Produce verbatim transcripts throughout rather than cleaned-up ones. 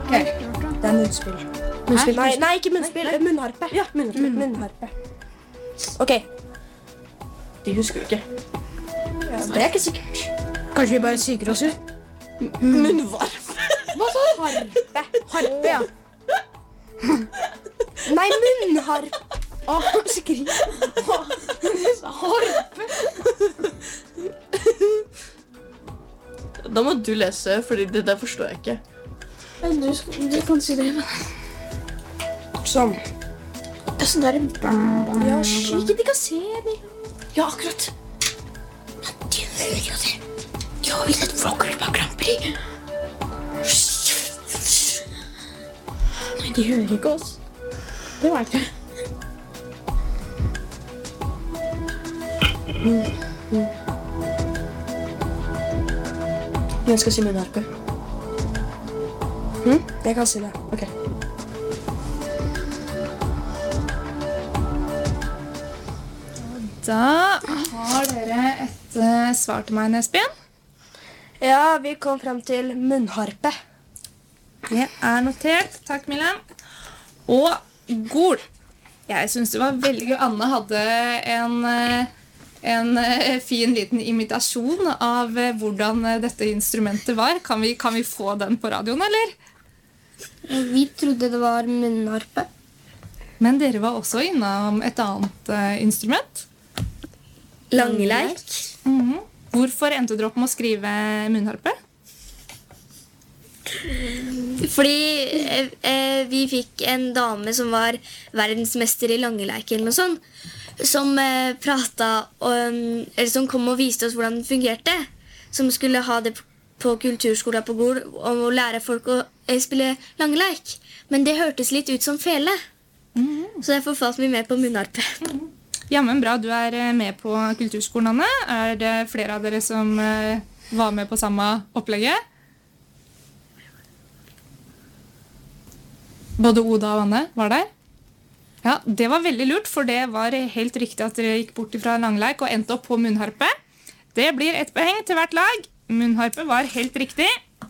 Okay. Det er munnspill. munnspill. Nei, nei, ikke munnspill. Nei, nei. Munnharpe. Ja, munnharpe. Mm. munnharpe. Ok. De husker du ikke. Ja, det er ikke sikkert. Kanskje vi bare syker oss ut? Mm. Munnvarp. Hva sa du? Harpe. Harpe, ja. Nei, munnharpe. Åh, skrik. Harpe. Da må du lese, fordi det der forstår jeg ikke. Du, du kan si det. Sånn. Det er sånn der... Ja, slik de kan se det. Ja, akkurat. Du hører jo det. Du har jo sett Flokkerba Grand Prix. Nei, de hører ikke oss. Det var ikke. Mm. Mm. Jeg skal si munnharpe. Mm? Jeg kan si det. Ok. Da har dere et uh, svar til meg, Nesbjørn. Ja, vi kom frem til munnharpe. Det er notert. Takk, Milan. Og gol. Jeg synes det var veldig gøy. Anne hadde en... Uh, En uh, fin liten imitasjon av uh, hvordan uh, dette instrumentet var. Kan vi, kan vi få den på radioen, eller? Vi trodde det var munnharpe. Men dere var også innom et annet uh, instrument. Langleik. Mm-hmm. Hvorfor endte dere opp med å skrive munnharpe? Fordi eh, eh, vi fikk en dame som var verdensmester i langleik eller noe sånt, som eh, pratet om, eller som kom og viste oss hvordan det fungerte, som skulle ha det på kulturskolen på Gol, om å lære folk å eh, spille langleik. Men det hørtes litt ut som fele. Mm. Så derfor falt vi med på munnharpe. Mm. Ja, men bra, du er med på kulturskolen, Anne. Er det flere av dere som eh, var med på samme opplegget? Både Oda og Anne var der? Ja, det var veldig lurt, for det var helt riktig at dere gikk bort fra langleik og endte opp på munnharpe. Det blir ett poeng til hvert lag. Munnharpe var helt riktig.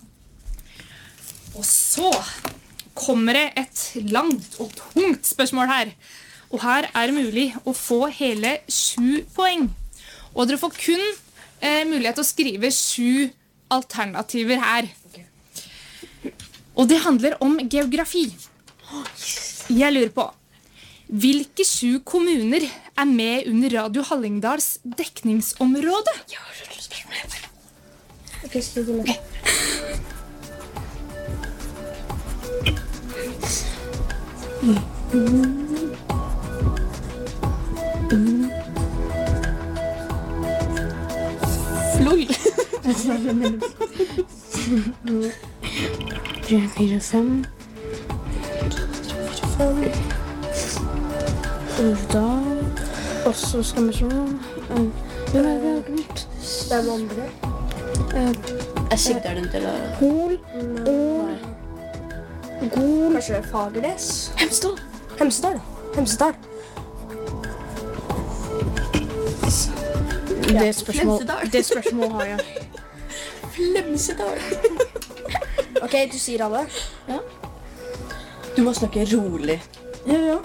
Og så kommer det et langt og tungt spørsmål her. Og her er det mulig å få hele sju poeng. Og dere får kun eh, mulighet til å skrive sju alternativer her. Og det handler om geografi. Jeg lurer på, hvilke sju kommuner er med under Radio Hallingdals dekningsområde? Ja, spørsmål. Ok, skriv det med. Flol. tre, fire, fem. Uvdal. Og så skal vi se. Hvem er det vi har glemt? Hvem andre? Jeg sikter den til å... Hol. Ål. Gol. Kanskje Fagernes? Hemsedal. Hemsedal. Hemsedal. Det spørsmål, det spørsmål har jeg. Flemsedal. Ok, du sier alle. Ja. Du må snakke rolig. Ja, ja.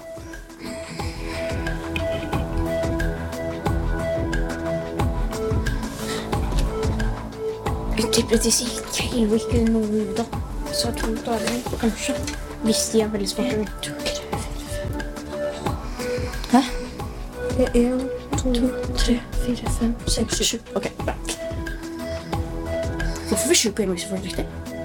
Jeg tipper at de sier Keil og ikke noe da. Så har to dager, kanskje. Hvis de er veldig smarte. Hæ? Det er en, to, tre, fire, fem, seks, sju. Ok, bra. Hvorfor får vi sju poeng hvis vi får det riktig?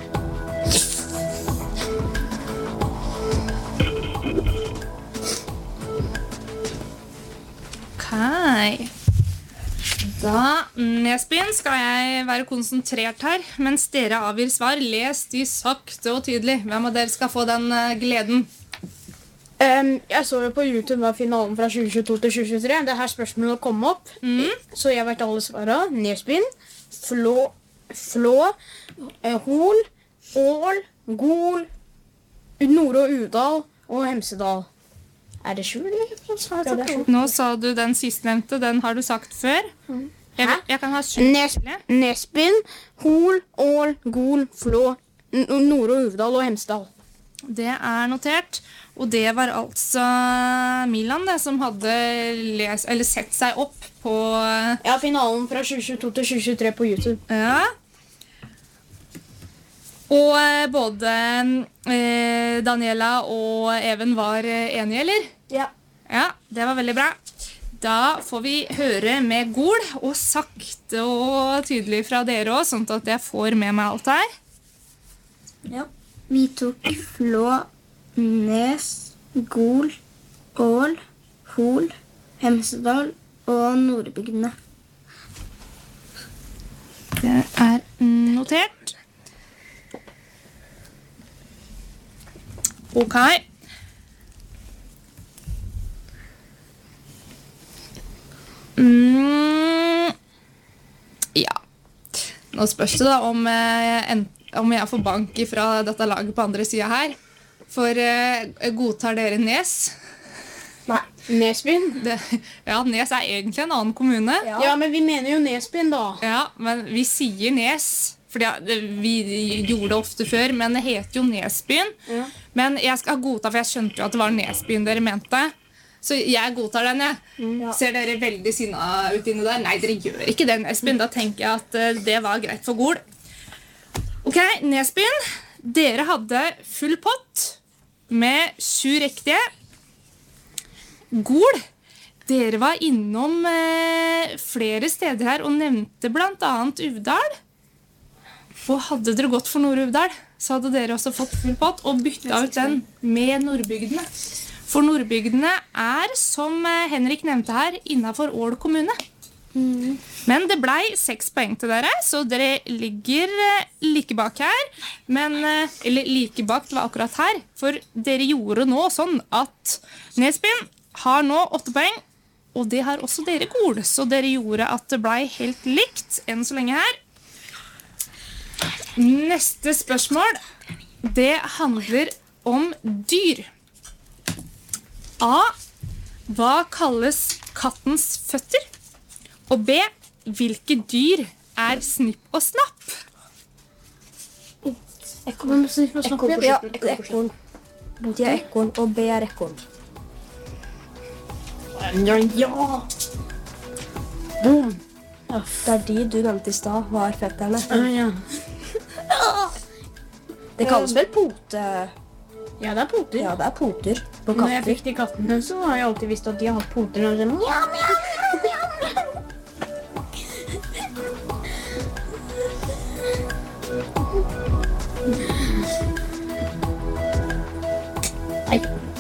Ok. Da, Nesbyen, skal jeg være konsentrert her, mens dere avgir svar. Les de sakte og tydelig. Hvem av dere skal få den uh, gleden? Um, jeg så jo på YouTube var finalen fra tjue tjueto til tjue tjuetre. Det her spørsmålet kom opp. Mm. Så jeg vet alle svarene. Nesbyen, Flå, Flå, eh, Hol, Ål, Gol, Nord- og Udal og Hemsedal. Er det sju? Nå sa du den sistnevnte, den har du sagt før. Jeg, jeg kan ha sju. Nes, Nesbyen, Hol, Ål, Gol, Flå, N- Nord- og Uvdal og Hemsedal. Det er notert. Og det var altså Milan det, som hadde les, eller sett seg opp på Ja, finalen fra tjue tjueto til tjue tjuetre på YouTube. Ja. Og eh, både eh, Daniela og Even var eh, enige, eller? Ja. Ja, det var veldig bra. Da får vi høre med Gol, og sakte og tydelig fra dere også, sånn at jeg får med meg alt her. Ja. Vi tok Flå, Nes, Gol, Ål, Hol, Hemsedal og Nordbygdene. Det er notert. Ok. Mm. Ja. Nå spørs det da om, eh, en, om jeg får bank fra dette laget på andre siden her. For eh, godtar dere Nes? Nei. Nesbyen? Det, ja, Nes er egentlig en annen kommune. Ja. Ja, men vi mener jo Nesbyen da. Ja, men vi sier Nes. For vi gjorde det ofte før, men det heter jo Nesbyen. Ja. Men jeg skal godta, for jeg skjønte jo at det var Nesbyen dere mente. Så jeg godtar den, jeg. Ja. Ser dere veldig sinna ut inne der? Nei, dere gjør ikke det, Nesbyen. Da tenker jeg at eh, det var greit for Gol. Ok, Nesbyen. Dere hadde full pott med sju riktige. Gol. Dere var innom eh, flere steder her og nevnte blant annet Uvdal. Og hadde dere gått for Nord-Uvdal, så hadde dere også fått full pott og bytta ut den med Nordbygdene. For Nordbygdene er, som Henrik nevnte her, innenfor Ål kommune. Mm. Men det ble seks poeng til dere, så dere ligger like bak her. Men, eller like bak, det var akkurat her. For dere gjorde nå sånn at Nesbyen har nå åtte poeng, og det har også dere Gol. Så dere gjorde at det ble helt likt enn så lenge her. Neste spørsmål, det handler om dyr. A. Hva kalles kattens føtter? Og B. Hvilke dyr er Snipp og Snapp? Ekorn. Ekorn. Ja, ekorn. De er ekorn, og B er ekorn. Ja! Boom! Det er de du nevnte i stad, var fetterne. Ah, ja. Det kalles vel pote... Ja, det er poter. Ja, det er poter på Når jeg katter. fikk de kattene, så har jeg alltid visst at de har hatt poter. Og så, mjau, mjau, mjau. Nei.